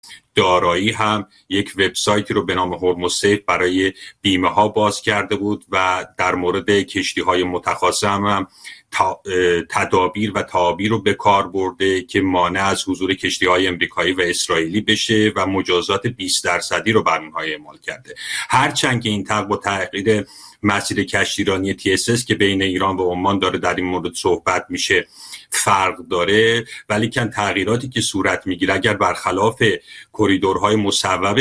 دارایی هم یک وبسایتی رو به نام هرمزسیف برای بیمه ها باز کرده بود و در مورد کشتی های متخاصم هم تدابیر و تعابیر رو به کار برده که مانع از حضور کشتی های امریکایی و اسرائیلی بشه و مجازات 20% رو بر اونها اعمال کرده. هرچند که این با تغییر مسیر کشتیرانی TSS که بین ایران و عمان داره در این مورد صحبت میشه فرق داره، ولی کن تغییراتی که صورت میگیره اگر برخلاف کریدورهای مصوب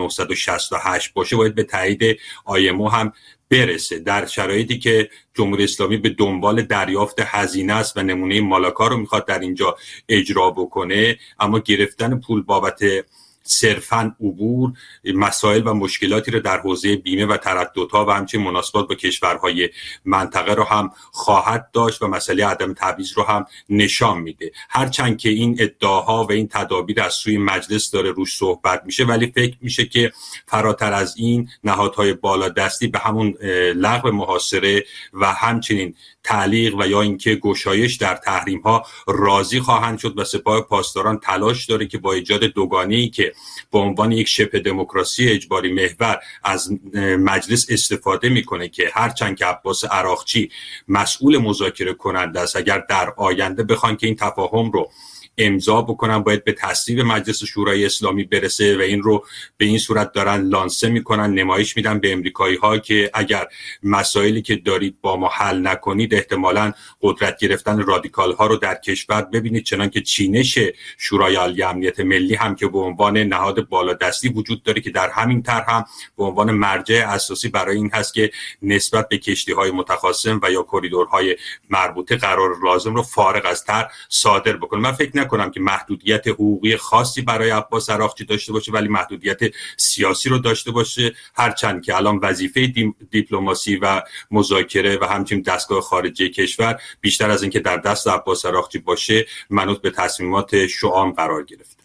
1968 باشه باید به تایید IMO هم برسه. در شرایطی که جمهوری اسلامی به دنبال دریافت هزینه است و نمونه مالاکا رو میخواد در اینجا اجرا بکنه، اما گرفتن پول بابت صرفاً عبور مسائل و مشکلاتی رو در حوزه بیمه و ترددها و همچنین مناسبات با کشورهای منطقه رو هم خواهد داشت و مسئله عدم تبعیض رو هم نشان میده. هرچند که این ادعاها و این تدابیر از سوی مجلس داره روش صحبت میشه، ولی فکر میشه که فراتر از این نهادهای بالادستی به همون لغو محاصره و همچنین تعلیق و یا اینکه گشایش در تحریم ها راضی خواهند شد و سپاه پاسداران تلاش داره که با ایجاد دوگانه‌ای که به عنوان یک شبه دموکراسی اجباری محور از مجلس استفاده میکنه که هرچند که عباس عراقچی مسئول مذاکره کننده است، اگر در آینده بخوان که این تفاهم رو امضا بکنن باید به تصویب مجلس شورای اسلامی برسه و این رو به این صورت دارن لانسه میکنن، نمایش میدن به امریکایی ها که اگر مسائلی که دارید با ما حل نکنید احتمالاً قدرت گرفتن رادیکال ها رو در کشور ببینید، چنان که چینش شورای عالی امنیت ملی هم که به عنوان نهاد بالادستی وجود داره که در همین طرح هم به عنوان مرجع اساسی برای این هست که نسبت به کشتی های متخاصم و یا کریدورهای مربوطه قرار لازم رو فارغ از طرح صادر بکنه. من فکر کنم که محدودیت حقوقی خاصی برای عباس عراقچی داشته باشه، ولی محدودیت سیاسی رو داشته باشه، هرچند که الان وظیفه دیپلماسی و مذاکره و همچنین دستگاه خارجه کشور بیشتر از اینکه در دست عباس عراقچی باشه منوط به تصمیمات شؤام قرار گرفته.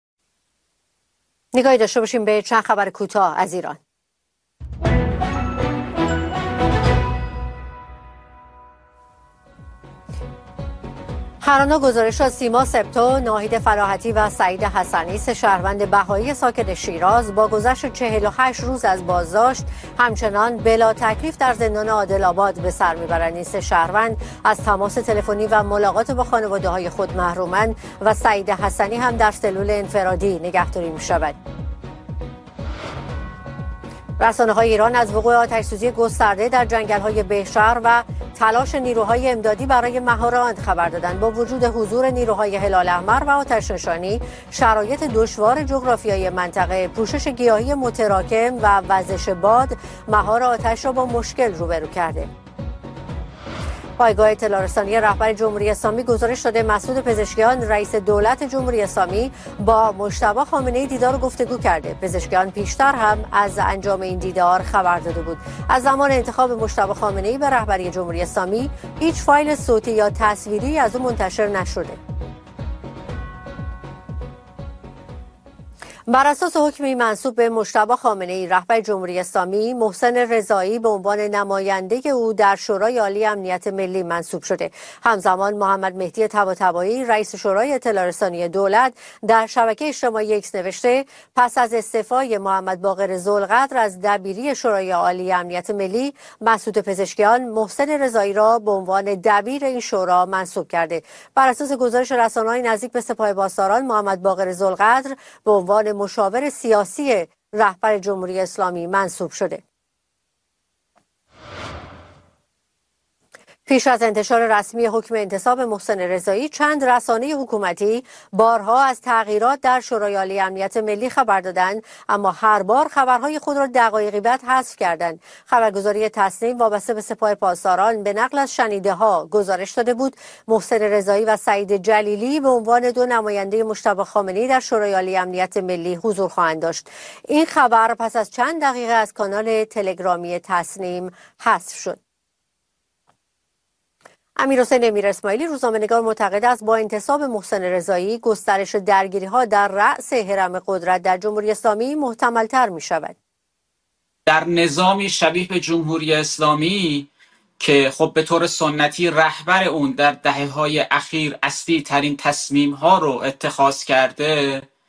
نگاهی داشته باشیم به چند خبر کوتاه از ایران. هر آن گزارش از سیما سبتو، ناهید فلاحتی و سعید حسنی، سه شهروند بهایی ساکن شیراز با گذشت 48 روز از بازداشت همچنان بلا تکلیف در زندان عادل آباد به سر میبرند. این سه شهروند از تماس تلفنی و ملاقات با خانواده‌های خود محرومند و سعید حسنی هم در سلول انفرادی نگهداری می‌شود. رسانه‌های ایران از وقوع آتش‌سوزی گسترده در جنگل‌های بهشهر و تلاش نیروهای امدادی برای مهار آن خبر دادند. با وجود حضور نیروهای هلال احمر و آتش‌نشانی، شرایط دشوار جغرافیایی منطقه، پوشش گیاهی متراکم و وزش باد مهار آتش را با مشکل روبرو کرده. پایگاه اطلاع رسانی رهبر جمهوری اسلامی گزارش داده مسعود پزشکیان رئیس دولت جمهوری اسلامی با مجتبی خامنه‌ای دیدار و گفتگو کرده. پزشکیان پیشتر هم از انجام این دیدار خبر داده بود. از زمان انتخاب مجتبی خامنه‌ای به رهبری جمهوری اسلامی هیچ فایل صوتی یا تصویری از او منتشر نشده. بر اساس حکمی منسوب به مجتبی خامنه‌ای رهبر جمهوری اسلامی، محسن رضایی به عنوان نماینده او در شورای عالی امنیت ملی منصوب شده. همزمان محمد مهدی طباطبایی رئیس شورای اطلاع رسانی دولت در شبکه اجتماعی ایکس نوشته پس از استعفای محمد باقر ذوالقدر از دبیری شورای عالی امنیت ملی، مسعود پزشکیان محسن رضایی را به عنوان دبیر این شورا منصوب کرده. بر اساس گزارش رسانه‌های نزدیک به سپاه پاسداران، محمد باقر ذوالقدر به عنوان مشاور سیاسی رهبر جمهوری اسلامی منصوب شده. پیش از انتشار رسمی حکم انتصاب محسن رضایی، چند رسانه حکومتی بارها از تغییرات در شورای عالی امنیت ملی خبر دادند، اما هر بار خبرهای خود را دقایقی بعد حذف کردند. خبرگزاری تصنیم وابسته به سپاه پاسداران به نقل از شنیده‌ها گزارش داده بود محسن رضایی و سعید جلیلی به عنوان دو نماینده مجتبی خامنه‌ای در شورای عالی امنیت ملی حضور خواهند داشت. این خبر پس از چند دقیقه از کانال تلگرامی تصنیم حذف شد. امیرحسین امیر اسماعیلی روزنامه‌نگار معتقد است با انتصاب محسن رضایی گسترش درگیری‌ها در رأس هرم قدرت در جمهوری اسلامی محتمل‌تر می‌شود. در نظامی شبیه به جمهوری اسلامی که خب به طور سنتی رهبر اون در دهه‌های اخیر اصلی ترین تصمیم‌ها رو اتخاذ کرده،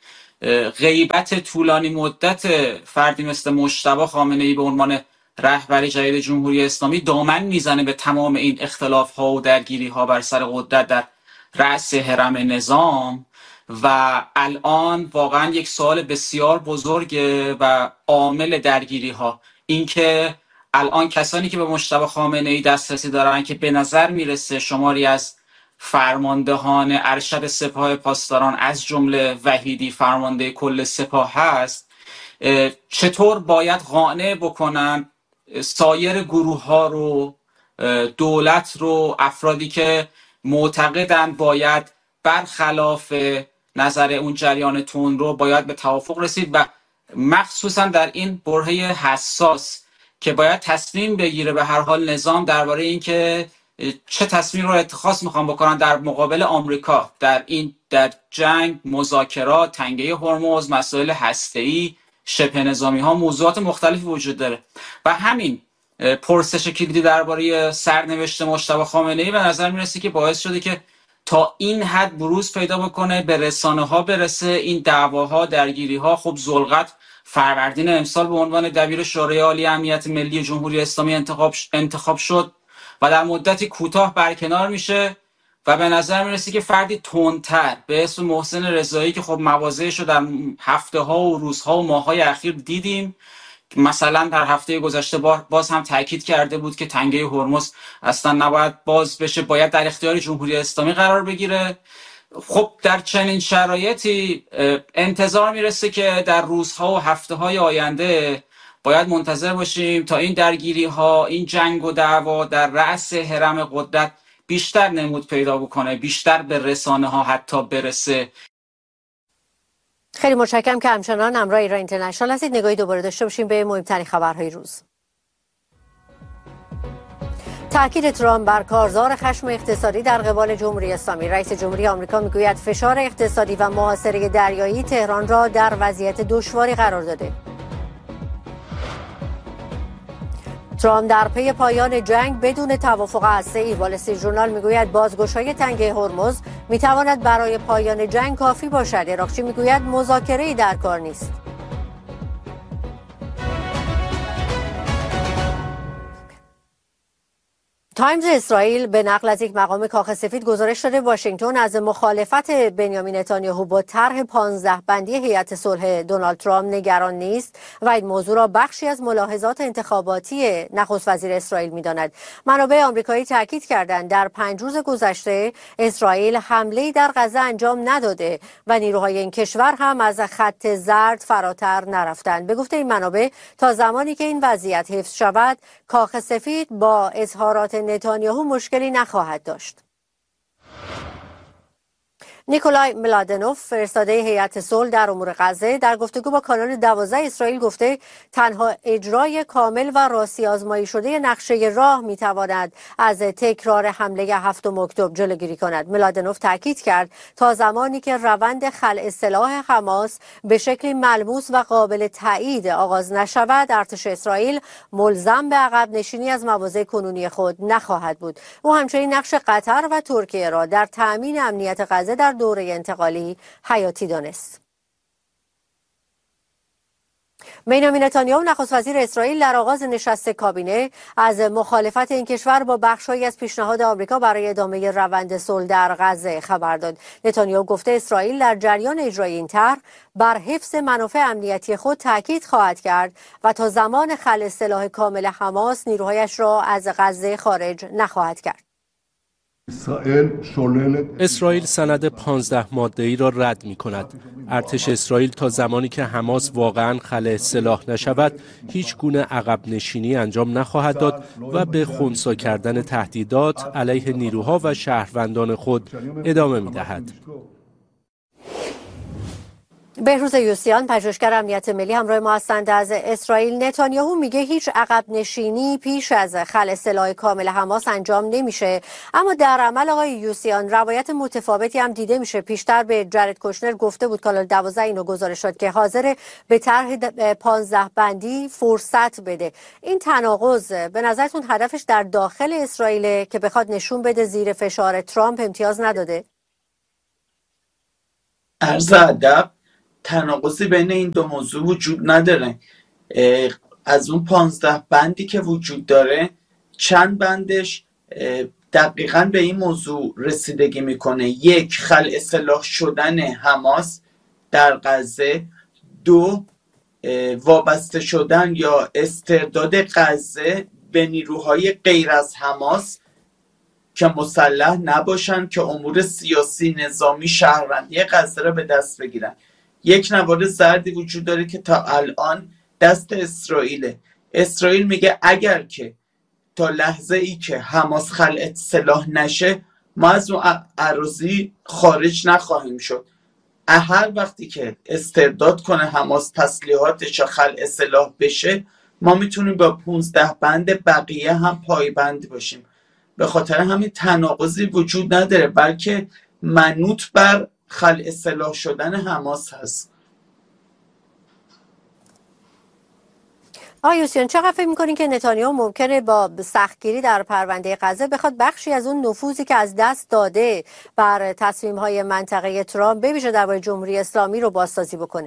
غیبت طولانی مدت فردی مثل مجتبی خامنه‌ای به عنوان رهبر جدید جمهوری اسلامی دامن میزنه به تمام این اختلاف ها و درگیری ها بر سر قدرت در رأس هرم نظام. و الان واقعا یک سوال بسیار بزرگه و عامل درگیری ها اینکه الان کسانی که به مجتبی خامنه‌ای دسترسی دارن که به نظر میرسه شماری از فرماندهان ارشد سپاه پاسداران از جمله وحیدی فرمانده کل سپاه هست، چطور باید قانع بکنن سایر گروه ها رو، دولت رو، افرادی که معتقدن باید برخلاف نظر اون جریان تون رو باید به توافق رسید و مخصوصا در این برهه حساس که باید تصمیم بگیره به هر حال نظام درباره این که چه تصمیم رو اتخاذ میخوان بکنن در مقابل آمریکا در جنگ، مذاکرات، تنگه هرمز، مسائل هسته‌ای، شبه نظامی ها، موضوعات مختلفی وجود داره و همین پرسش کلیدی درباره سرنوشت مجتبی خامنه‌ای به نظر میرسه که باعث شده که تا این حد بروز پیدا بکنه، به رسانه ها برسه، این دعواها، درگیری ها. خب ذوالقدر فروردین امسال به عنوان دبیر شورای عالی امنیت ملی جمهوری اسلامی انتخاب شد و در مدتی کوتاه برکنار میشه و به نظر میرسه که فردی تندتر به اسم محسن رضایی که خب مواضعش رو در هفته ها و روزها و ماه های اخیر دیدیم، مثلا در هفته گذشته باز هم تاکید کرده بود که تنگه هرمز اصلا نباید باز بشه، باید در اختیار جمهوری اسلامی قرار بگیره. خب در چنین شرایطی انتظار میرسه که در روزها و هفته های آینده باید منتظر باشیم تا این درگیری ها، این جنگ و دعوا در رأس هرم قدرت بیشتر نمود پیدا بکنه، بیشتر به رسانه ها حتی برسه. خیلی متشکرم که همچنان همراه ایران اینترنشنال هستید. نگاهی دوباره داشته باشیم به مهمترین خبرهای روز. تاکید ترامپ بر کارزار خشم اقتصادی در قبال جمهوری اسلامی. رئیس جمهوری آمریکا میگوید فشار اقتصادی و محاصره دریایی تهران را در وضعیت دشواری قرار داده. ترامپ در پی پایان جنگ بدون توافق هسته‌ای. وال استریت ژورنال میگوید بازگشایی تنگه هرمز میتواند برای پایان جنگ کافی باشد. عراقچی میگوید مذاکره‌ای در کار نیست. تایمز اسرائیل به نقل از یک مقام کاخ سفید گزارش داده واشنگتن از مخالفت بنیامین نتانیاهو با طرح 15 بندی هیئت صلح دونالد ترامپ نگران نیست و این موضوع را بخشی از ملاحظات انتخاباتی نخست وزیر اسرائیل می‌داند. منابع آمریکایی تاکید کردند در 5 روز گذشته اسرائیل حمله‌ای در غزه انجام نداده و نیروهای این کشور هم از خط زرد فراتر نرفتند. به گفته این منابع تا زمانی که این وضعیت حفظ شود کاخ سفید با اظهارات نتانیاهو مشکلی نخواهد داشت. نیکولای ملادنوف فرستاده هیئت صلح در امور غزه در گفتگو با کانال 12 اسرائیل گفته تنها اجرای کامل و راستی آزمایی شده نقشه راه میتواند از تکرار حمله 7 اکتبر جلوگیری کند. ملادنوف تاکید کرد تا زمانی که روند خلع سلاح حماس به شکلی ملموس و قابل تایید آغاز نشود ارتش اسرائیل ملزم به عقب نشینی از مواضع کنونی خود نخواهد بود. او همچنین نقش قطر و ترکیه را در تأمین امنیت غزه در دوره انتقالی حیاتی دانست. بنیامین نتانیاهو نخست وزیر اسرائیل در آغاز نشست کابینه از مخالفت این کشور با بخش‌هایی از پیشنهاد آمریکا برای ادامه روند صلح در غزه خبر داد. نتانیاهو گفته اسرائیل در جریان اجرای این طرح بر حفظ منافع امنیتی خود تاکید خواهد کرد و تا زمان خلع سلاح کامل حماس نیروهایش را از غزه خارج نخواهد کرد. اسرائیل سند 15 ماده‌ای را رد می‌کند. ارتش اسرائیل تا زمانی که حماس واقعاً خلع سلاح نشود هیچ گونه عقب نشینی انجام نخواهد داد و به خنثی کردن تهدیدات علیه نیروها و شهروندان خود ادامه می‌دهد. بهروز یوسیان پژوهشگر امنیت ملی همراه ما هستند از اسرائیل. نتانیاهو میگه هیچ عقب نشینی پیش از خلع سلاح کامل حماس انجام نمیشه، اما در عمل آقای یوسیان روایت متفاوتی هم دیده میشه. پیشتر به جرد کوشنر گفته بود، کانال 12 اینو گزارش داد که حاضر به طرح 15 بندی فرصت بده. این تناقض به نظرتون هدفش در داخل اسرائیل که بخواد نشون بده زیر فشار ترامپ امتیاز نداده؟ عرض ادب. تناقضی بین این دو موضوع وجود نداره. از اون 15 بندی که وجود داره چند بندش دقیقاً به این موضوع رسیدگی میکنه: یک، خلع سلاح شدن حماس در غزه; دو، وابسته شدن یا استرداد غزه به نیروهای غیر از حماس که مسلح نباشن که امور سیاسی، نظامی، شهروندی غزه را به دست بگیرن. یک نوار زردی وجود داره که تا الان دست اسرائیله. اسرائیل میگه اگر که تا لحظه ای که حماس خلع سلاح نشه ما از اون اراضی خارج نخواهیم شد. هر وقتی که استرداد کنه حماس تسلیحاتش یا خلع سلاح بشه ما میتونیم با 15 بند بقیه هم پایبند باشیم. به خاطر همین تناقضی وجود نداره، بلکه منوط بر خلع سلاح شدن حماس هست. آقای یوسیان، چقدر فکر می‌کنین که نتانیاهو ممکنه با سختگیری در پرونده غزه بخواد بخشی از اون نفوذی که از دست داده بر تصمیم‌های منطقه ترامپ به ویژه درباره جمهوری اسلامی رو بازسازی بکنه؟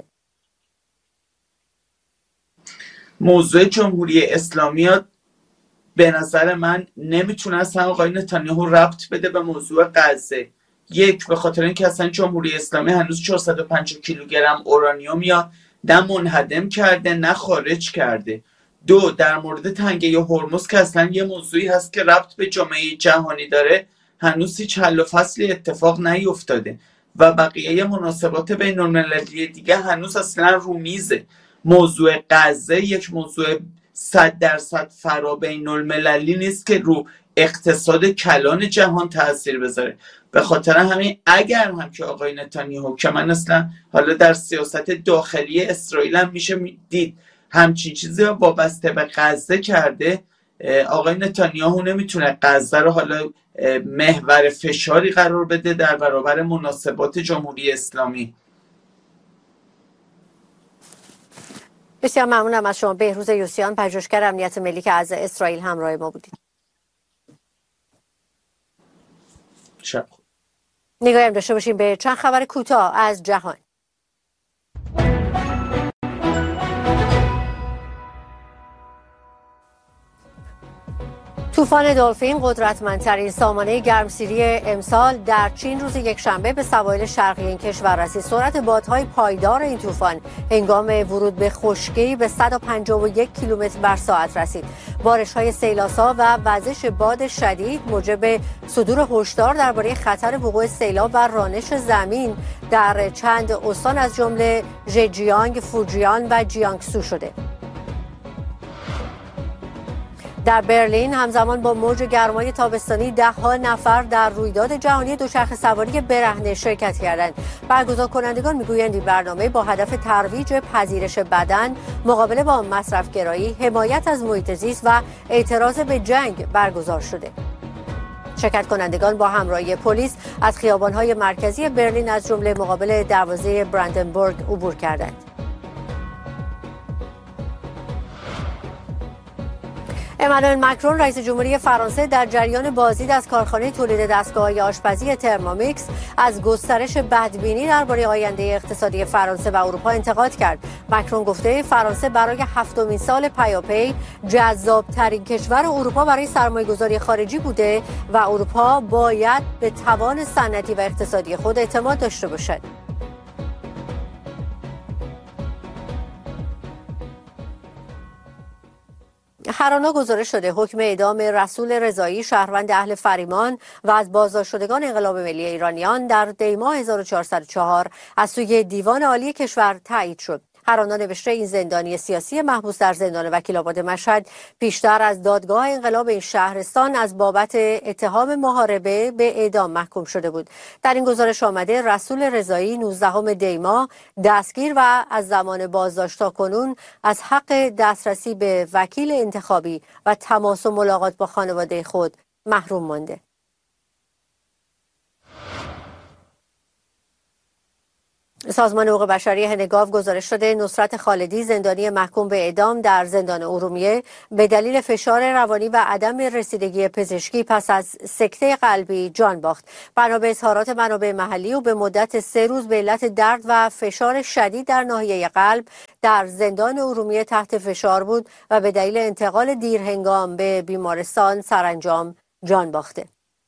موضوع جمهوری اسلامی به نظر من نمیتونه اصلا آقای نتانیاهو ربط بده به موضوع غزه. یک، به خاطر اینکه اصلا جمهوری اسلامی هنوز 450 کیلوگرم اورانیوم یا نه منهدم کرده نه خارج کرده. دو، در مورد تنگه هرمز که اصلا یه موضوعی هست که ربط به جامعه جهانی داره هنوز هیچ حل و فصلی اتفاق نیفتاده و بقیه مناسبات بین المللی دیگه هنوز اصلا رو میزه. موضوع غزه یک موضوع 100% فرا بین المللی نیست که رو اقتصاد کلان جهان تاثیر بذاره. به خاطر همین اگر هم که آقای نتانیاهو، که من اصلا حالا در سیاست داخلی اسرائیل هم میشه دید همچین چیزی رو وابسته به غزه کرده، آقای نتانیاهو نمیتونه غزه رو حالا محور فشاری قرار بده در برابر مناسبات جمهوری اسلامی. بسیار ممنونم از شما بهروز یوسیان، پژوهشگر امنیت ملی که از اسرائیل همراه ما بودید. نگاهی هم داشته باشیم به چند خبر کوتاه از جهان. طوفان دلفین، قدرتمندترین سامانه گرمسیری امسال، در چین روز یکشنبه به سواحل شرقی این کشور رسید. سرعت بادهای پایدار این طوفان هنگام ورود به خشکی به 151 کیلومتر بر ساعت رسید. بارش‌های سیلاسا و وزش باد شدید موجب صدور هشدار درباره خطر وقوع سیلاب و رانش زمین در چند استان از جمله ژهجیانگ، فوجیان و جیانگسو شده. در برلین همزمان با موج گرمای تابستانی ده‌ها نفر در رویداد جهانی دوچرخه سواری برهنه شرکت کردند. برگزار کنندگان میگویند این برنامه با هدف ترویج پذیرش بدن، مقابله با مصرف‌گرایی، حمایت از محیط زیست و اعتراض به جنگ برگزار شده. شرکت کنندگان با همراهی پلیس از خیابان‌های مرکزی برلین از جمله مقابل دروازه براندنبورگ عبور کردند. امانوئل مکرون رئیس جمهوری فرانسه در جریان بازدید از کارخانه تولید دستگاه‌های آشپزی ترمامیکس از گسترش بدبینی درباره آینده اقتصادی فرانسه و اروپا انتقاد کرد. مکرون گفته فرانسه برای 7مین سال پیاپی جذاب‌ترین کشور اروپا برای سرمایه‌گذاری خارجی بوده و اروپا باید به توان صنعتی و اقتصادی خود اعتماد داشته باشد. هر آنا گزارش شده حکم اعدام رسول رضایی، شهروند اهل فریمان و از بازداشت شدگان انقلاب ملی ایرانیان در دی‌ماه 1404 از سوی دیوان عالی کشور تایید شد. هر آنا نوشته این زندانی سیاسی محبوس در زندان وکیل‌آباد مشهد پیشتر از دادگاه انقلاب این شهرستان از بابت اتهام محاربه به اعدام محکوم شده بود. در این گزارش آمده رسول رضایی 19 دی‌ماه دستگیر و از زمان بازداشت تا کنون از حق دسترسی به وکیل انتخابی و تماس و ملاقات با خانواده خود محروم مانده. سازمان حقوق بشری هنگاو گزارش داده نصرت خالدی، زندانی محکوم به اعدام در زندان ارومیه، به دلیل فشار روانی و عدم رسیدگی پزشکی پس از سکته قلبی جان باخت. بنا به اظهارات منابع محلی او به مدت 3 روز به علت درد و فشار شدید در ناحیه قلب در زندان ارومیه تحت فشار بود و به دلیل انتقال دیرهنگام به بیمارستان سرانجام جان باخته.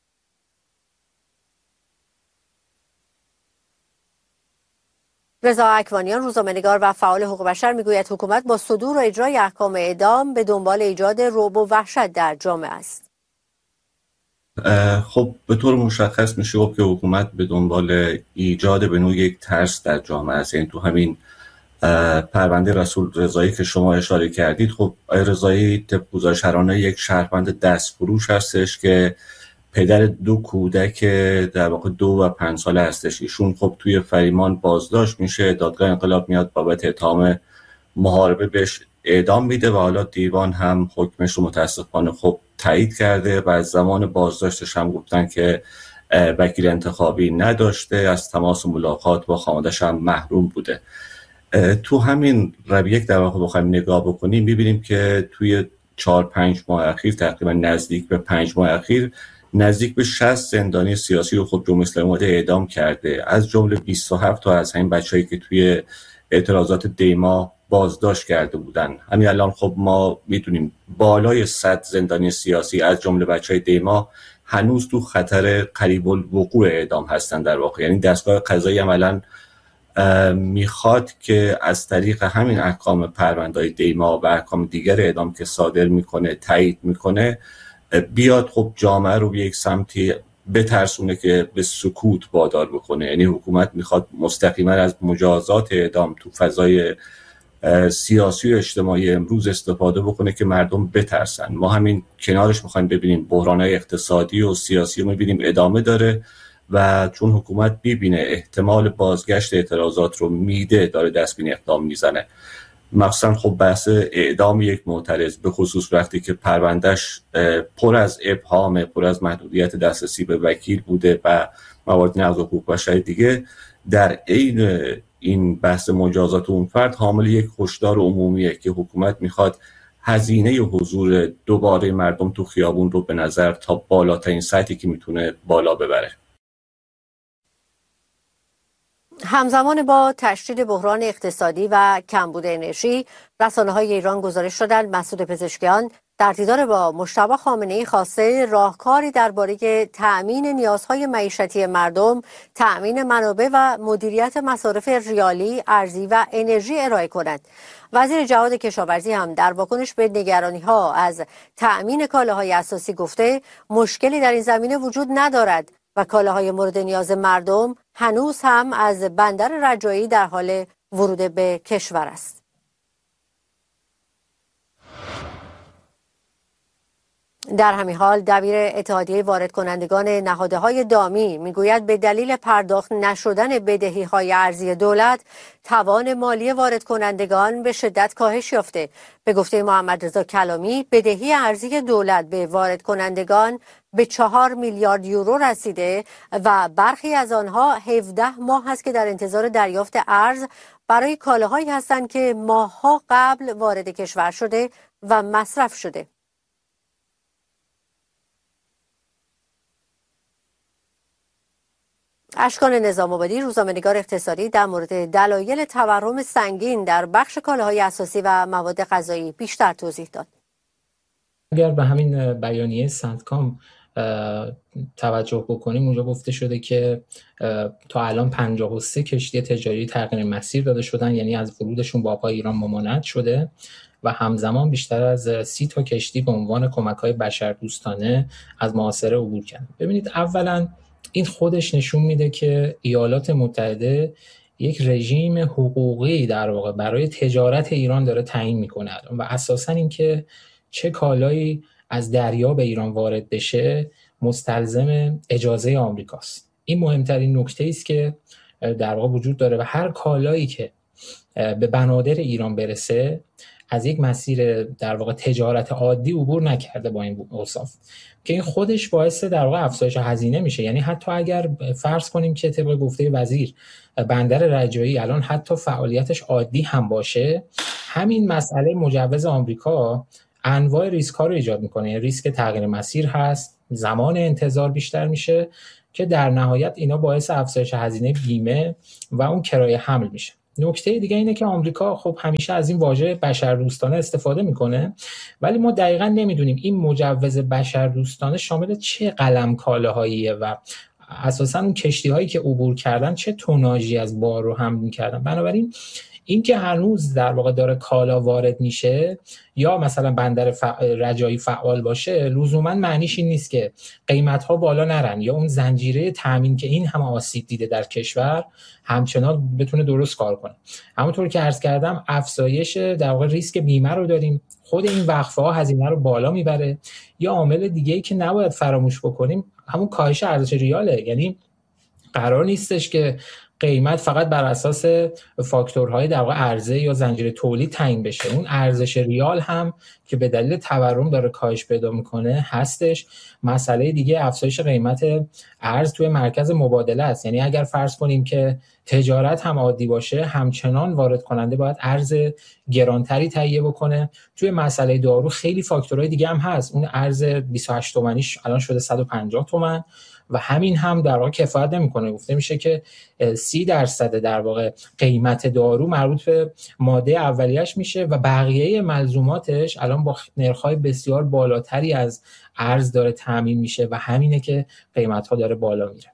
رضا اکوانیان، روزنامه‌نگار و فعال حقوق بشر، میگوید حکومت با صدور و اجرای احکام اعدام به دنبال ایجاد رعب و وحشت در جامعه است. خب به طور مشخص میشه که حکومت به دنبال ایجاد به نوعی یک ترس در جامعه است. یعنی تو همین پرونده رسول رضایی که شما اشاره کردید، خب آقای رضایی طبق گزارش‌هرانه یک شهروند دستفروش هستش که پدر 2 کودک در واقع 2 و 5 ساله هستش. ایشون خب توی فریمان بازداشت میشه، دادگاه انقلاب میاد بابت اتهام محاربه بهش اعدام میده و حالا دیوان هم حکمش رو متاسفانه خب تایید کرده و از زمان بازداشتش هم گفتن که وکیل انتخابی نداشته، از تماس ملاقات با خانواده‌اش هم محروم بوده. تو همین رویه در واقع بخوایم نگاه بکنیم میبینیم که توی 4-5 ماه اخیر، تقریبا نزدیک به 5 ماه اخیر، نزدیک به 60 زندانی سیاسی رو خب جمهوری اسلامی اومده اعدام کرده، از جمله 27 تا از همین بچه‌ای که توی اعتراضات دیما بازداشت کرده بودن. همین الان خب ما میدونیم بالای 100 زندانی سیاسی از جمله بچهای دیما هنوز تو خطر قریب الوقوع اعدام هستن در واقع. یعنی دستگاه قضایی هم الان میخواد که از طریق همین احکام پرونده‌های دیما و احکام دیگر اعدام که صادر میکنه، تایید میکنه، بیاد خب جامعه رو به یک سمتی بترسونه که به سکوت وادار بکنه. یعنی حکومت میخواد مستقیما از مجازات اعدام تو فضای سیاسی و اجتماعی امروز استفاده بکنه که مردم بترسن. ما همین کنارش میخوایم ببینیم بحران‌های اقتصادی و سیاسی رو میبینیم ادامه داره و چون حکومت میبینه احتمال بازگشت اعتراضات رو میده، داره دستبین اقدام میزنه. مخصوصا خب بحث اعدام یک معترض، به خصوص وقتی که پروندهش پر از ابهام، پر از محدودیت دسترسی به وکیل بوده و موارد نقض حقوق بشر دیگه، در عین این بحث مجازات اون فرد حامل یک هشدار عمومیه که حکومت میخواد هزینه حضور دوباره مردم تو خیابون رو به نظر تا بالاترین سطحی که میتونه بالا ببره. همزمان با تشدید بحران اقتصادی و کمبود انرژی، رسانه‌های ایران گزارش دادند مسعود پزشکیان در دیدار با مجتبی خامنه‌ای خواسته راهکاری درباره تأمین نیازهای معیشتی مردم، تأمین منابع و مدیریت مصارف ریالی، ارزی و انرژی ارائه کند. وزیر جهاد کشاورزی هم در واکنش به نگرانی‌ها از تأمین کالاهای اساسی گفته مشکلی در این زمینه وجود ندارد و کالاهای مورد نیاز مردم هنوز هم از بندر رجایی در حال ورود به کشور است. در همین حال دبیر اتحادیه وارد کنندگان نهادهای دامی میگوید به دلیل پرداخت نشدن بدهی‌های ارزی دولت، توان مالی وارد کنندگان به شدت کاهش یافته. به گفته محمد رضا کلامی، بدهی ارزی دولت به وارد کنندگان به 4 میلیارد یورو رسیده و برخی از آنها 17 ماه است که در انتظار دریافت ارز برای کالاهایی هستند که ماه‌ها قبل وارد کشور شده و مصرف شده. اشکان نظام‌آبادی، روزنامه‌نگار اقتصادی، در مورد دلایل تورم سنگین در بخش کالاهای اساسی و مواد غذایی بیشتر توضیح داد. اگر به همین بیانیه سندکام توجه بکنیم، اونجا گفته شده که تا الان 53 کشتی تجاری تغییر مسیر داده شدن، یعنی از ورودشون به آب‌های ایران ممانعت شده و همزمان بیشتر از 30 تا کشتی به عنوان کمک‌های بشردوستانه از محاصره عبور کردن. ببینید، اولا این خودش نشون میده که ایالات متحده یک رژیم حقوقی در واقع برای تجارت ایران داره تعیین میکنه و اساساً این که چه کالایی از دریا به ایران وارد بشه مستلزم اجازه آمریکاست. این مهمترین نکته است که در واقع وجود داره و هر کالایی که به بنادر ایران برسه از یک مسیر در واقع تجارت عادی عبور نکرده با این اوصاف، که این خودش باعث در واقع افزایش هزینه میشه. یعنی حتی اگر فرض کنیم که طبق گفته وزیر بندر رجایی الان حتی فعالیتش عادی هم باشه، همین مسئله مجوز آمریکا انواع ریسک ها رو ایجاد میکنه. یعنی ریسک تغییر مسیر هست، زمان انتظار بیشتر میشه که در نهایت اینا باعث افزایش هزینه بیمه و اون کرایه حمل میشه. نکته دیگه اینه که آمریکا خب همیشه از این واژه بشردوستانه استفاده میکنه، ولی ما دقیقاً نمیدونیم این مجوز بشردوستانه شامل چه قلم کالاهاییه و اساساً اون کشتی‌هایی که عبور کردن چه توناژی از بار رو حمل می‌کردن. بنابراین این که هنوز در واقع داره کالا وارد میشه یا مثلا بندر رجایی فعال باشه، لزوما معنیش این نیست که قیمت‌ها بالا نرن یا اون زنجیره تامین که این همه آسیب دیده در کشور همچنان بتونه درست کار کنه. همونطور که عرض کردم افزایش در واقع ریسک بیمه رو داریم، خود این وقفه‌ها هزینه رو بالا میبره. یا عامل دیگه‌ای که نباید فراموش بکنیم همون کاهش ارزش ریاله. یعنی قرار نیستش که قیمت فقط بر اساس فاکتورهای در واقع عرضه یا زنجیره تولید تعیین بشه، اون ارزش ریال هم که به دلیل تورم داره کاهش پیدا میکنه هستش. مسئله دیگه افزایش قیمت ارز توی مرکز مبادله است. یعنی اگر فرض کنیم که تجارت هم عادی باشه، همچنان وارد کننده باید ارز گرانتری تهیه بکنه. توی مسئله دارو خیلی فاکتورهای دیگه هم هست. اون ارز 28 تومانیش الان شده 150 تومان و همین هم در واقع کفایت نمیکنه. گفته میشه که 30% در واقع قیمت دارو مربوط به ماده اولیه‌اش میشه و بقیه ملزوماتش الان با نرخ‌های بسیار بالاتری از ارز داره تامین میشه و همینه که قیمت‌ها داره بالا میره.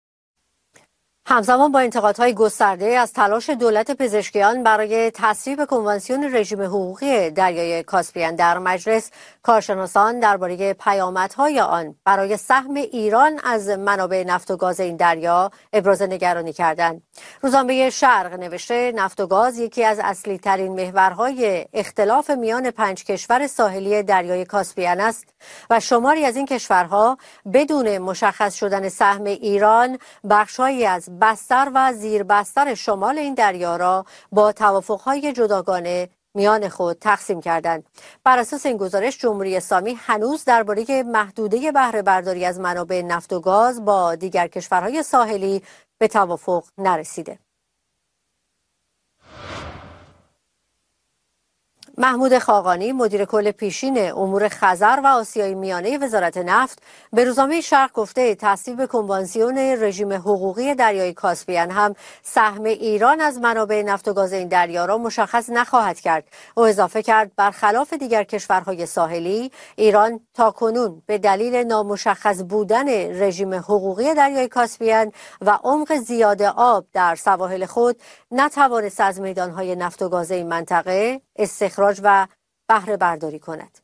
همزمان با انتقادهای گسترده از تلاش دولت پزشکیان برای تصویب کنوانسیون رژیم حقوقی دریای کاسپین در مجلس، کارشناسان درباره پیامدهای آن برای سهم ایران از منابع نفت و گاز این دریا ابراز نگرانی کردند. روزنامه شرق نوشته نفت و گاز یکی از اصلی ترین محورهای اختلاف میان 5 کشور ساحلی دریای کاسپین است و شماری از این کشورها بدون مشخص شدن سهم ایران بخشهایی از بستر و زیر بستر شمال این دریا را با توافقهای جداگانه میان خود تقسیم کردند. بر اساس این گزارش جمهوری اسلامی هنوز درباره محدوده بهره برداری از منابع نفت و گاز با دیگر کشورهای ساحلی به توافق نرسیده. محمود خاقانی مدیر کل پیشین امور خزر و آسیای میانه وزارت نفت به روزنامه شرق گفته تصویب کنوانسیون رژیم حقوقی دریای کاسپین هم سهم ایران از منابع نفت و گاز این دریا را مشخص نخواهد کرد. او اضافه کرد برخلاف دیگر کشورهای ساحلی، ایران تاکنون به دلیل نامشخص بودن رژیم حقوقی دریای کاسپین و عمق زیاد آب در سواحل خود نتوانست از میدانهای نفت و گاز این منطقه استخراج و بهره برداری کند.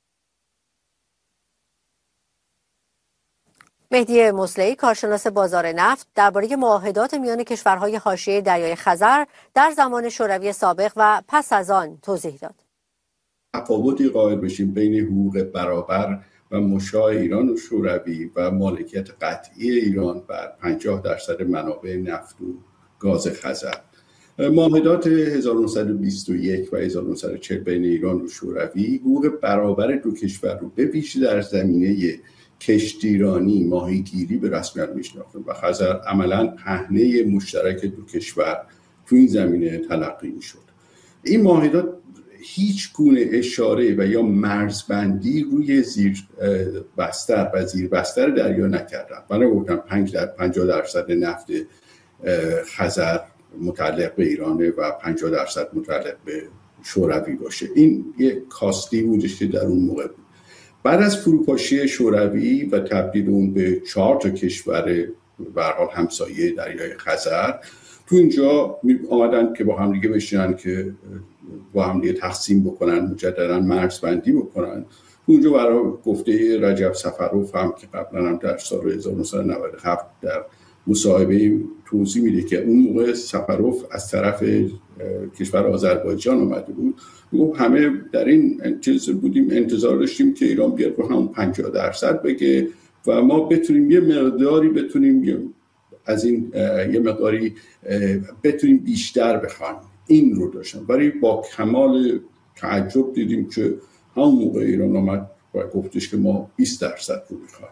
مهدی مصلحی کارشناس بازار نفت درباره معاهدات میان کشورهای حاشیه دریای خزر در زمان شوروی سابق و پس از آن توضیح داد. تفاوتی قائل بشیم بین حقوق برابر و مشاع ایران و شوروی و مالکیت قطعی ایران بر 50% منابع نفت و گاز خزر. معاهدات 1921 و 1940 بین ایران و شوروی حقوق برابر دو کشور رو به ویژه در زمینه کشتیرانی، ماهیگیری به رسمیت میشناخته و خزر عملاً پهنه مشترک دو کشور تو این زمینه تلقی میشد. این معاهدات هیچ گونه اشاره و یا مرزبندی روی زیر بستر و زیر بستر دریا نکردن. من گفتم 50% نفت خزر متعلق به ایرانه و 50% متعلق به شوروی باشه. این یک کاستی بودش که در اون موقع بود. بعد از فروپاشی شوروی و تبدیل اون به 4 کشور به هر حال همسایه دریای خزر، تو اینجا آمدن که با هم دیگه بشینن که با هم دیگه تقسیم بکنن، مجددا مرزبندی بکنن. تو اونجا برای گفته رجب سفروف هم که قبلا هم در سال 1997 در مصاحبه توضیح میده که اون موقع سفروف از طرف کشور آذربایجان اومده بود، گفت همه در این چیز بودیم، انتظار داشتیم که ایران بیاد رو همون 50% بگه و ما بتونیم یه مقداری از این یه مقداری بتونیم بیشتر بخوایم. این رو داشتن، ولی با کمال تعجب دیدیم که همون موقع ایران آمد و گفتش که ما 20% رو میخوایم.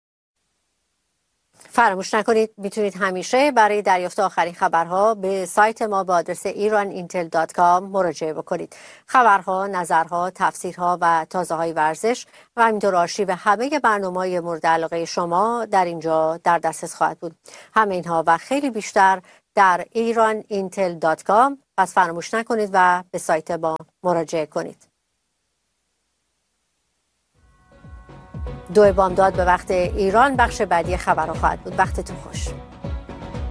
فراموش نکنید میتونید همیشه برای دریافت آخرین خبرها به سایت ما با آدرس iranintel.com مراجعه بکنید. خبرها، نظرها، تفسیرها و تازه‌های ورزش و همینطور آرشیو همه برنامه‌های مورد علاقه شما در اینجا در دسترس خواهد بود. همه اینها و خیلی بیشتر در iranintel.com. پس فراموش نکنید و به سایت ما مراجعه کنید. 2 بامداد به وقت ایران بخش بعدی خبرها خواهد بود. وقتتون خوش.